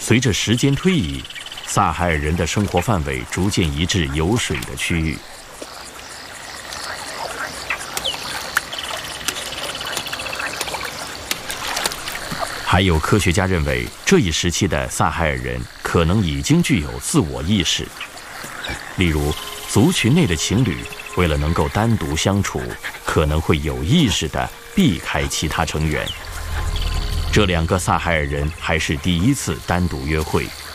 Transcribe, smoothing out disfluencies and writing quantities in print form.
随着时间推移，萨海尔人的生活范围逐渐移至有水的区域。还有科学家认为，这一时期的萨海尔人可能已经具有自我意识，例如，族群内的情侣为了能够单独相处，可能会有意识地避开其他成员。这2个萨海尔人还是第一次单独约会，